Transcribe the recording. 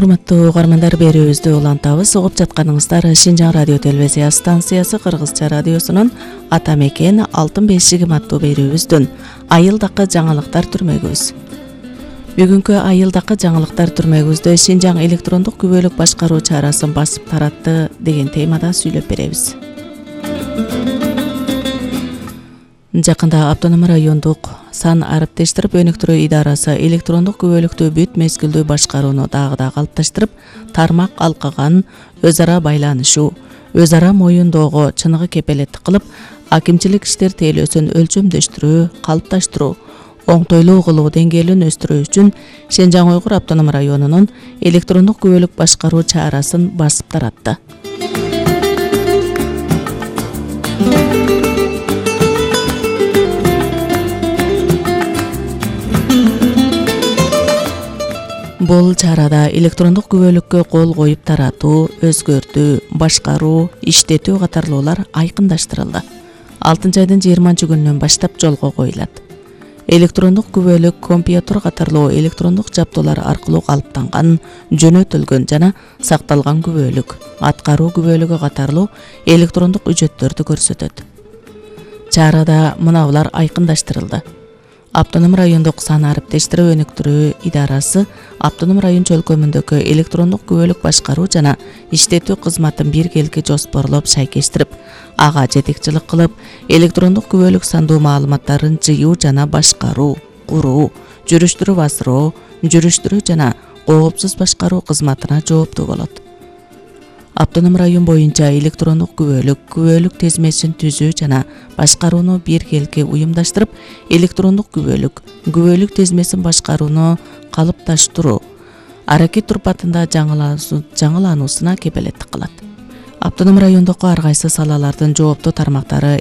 Урматтуу угармандар, берүүбүздү улантабыз. Угуп жатканыңыздар Шинжаң радио телевизия станциясы Кыргызча радиосунун Ата мекен Алтын бешигим аттуу берүүбүздүн айылдакы жаңылыктар түрмөгүбүз. Бүгүнкү айылдакы жаңылыктар түрмөгүбүздө Шинжаң электрондук күбөлүк башкаруу чарасын басып таратты деген темада сүйлөп беребиз. Жакында Автоном райондук сан ариптештирип өнүктүрүү идарасы электрондук күбөлүктү бүт мезгилдүү башкарууну дагы да калыпташтырып, тармак алкаган өз ара байланышуу, өз ара моюндоого чыныгы кепелеттик кылып, акимчилик иштер тейлөөсүн өлчөмдөштүрүү, калыпташтыруу, оңтойлуу кылуу деңгээлин өстүрүү үчүн Шинжаң Уйгур автоном районунун электрондук күбөлүк башкаруу чарасын басып таратты. Бул чарада электрондук күбөлүккө кол коюп таратуу, өзгөртүү, башкаруу, иштетүү катарлуулар айкындаштырылды. 6 айдын 20-күнүнөн баштап жолго коюлат. Электрондук күбөлүк компьютер катарлуу электрондук жабдуулар аркылуу калыптанган, жөнөтүлгөн жана сакталган күбөлүк, аткаруу күбөлүгү катарлуу электрондук үжөттөрдү көрсөтөт. Чарада мынабулар айкындаштырылды. Автоном райондук сан ариптештирип өнүктүрүү идарасы Автоном район чөлкөмүндөгү электрондук күбөлүк башкаруу жана иштетүү кызматын биргелки жоспорлоп шайкештирип, ага жетекчилик кылып, электрондук күбөлүк сандуу маалыматтарын жыюу жана башкаруу, куруу, жүрүштүрүп асыроо, жүрүштүрүү жана коопсуз башкаруу кызматына жооптуу болот. Автоном район боюнча электрондук күбөлүк тезмесин түзүү жана башкарууну биргелки уюмдаштырып, электрондук күбөлүк тезмесин башкарууну калыпташтыруу, аракет турпатында жаңылануусуна кепелеттик кылат. Автоном райондогу ар кайсы салалардын жооптуу тармактары